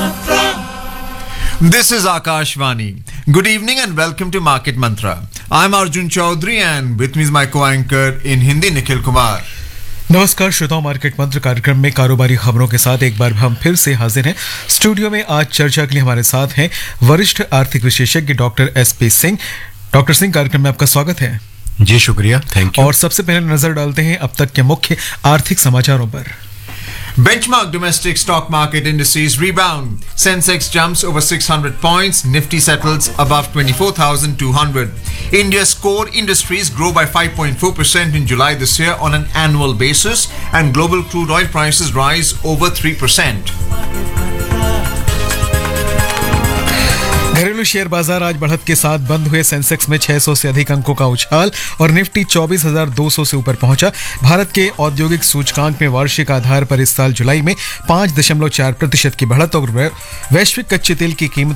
This is Akashvani. Good evening and welcome to Market Mantra. I'm Arjun Chaudhary and with me is my co-anchor in Hindi, Nikhil Kumar. नमस्कार श्रोताओं, market मंत्र कार्यक्रम में कारोबारी खबरों के साथ एक बार हम फिर से हाजिर हैं। स्टूडियो में आज चर्चा के लिए हमारे साथ हैं वरिष्ठ आर्थिक विशेषज्ञ doctor SP Singh. Doctor Singh, कार्यक्रम में आपका स्वागत है। जी शुक्रिया, थैंक यू। और सबसे पहले नजर डालते हैं अब तक के मुख्य आर्थिक समाचारों पर। Benchmark domestic stock market indices rebound. Sensex jumps over 600 points. Nifty settles above 24,200. India's core industries grow by 5.4% in July this year on an annual basis, and global crude oil prices rise over 3%. घरेलू share बाजार आज बढ़त के साथ बंद हुए। Sensex में 600 से अधिक अंकों का उछाल और निफ्टी 24,200 से ऊपर पहुंचा। भारत के औद्योगिक सूचकांक में वार्षिक आधार पर इस साल जुलाई में 5.4% की बढ़त और वैश्विक कच्चे तेल की कीमत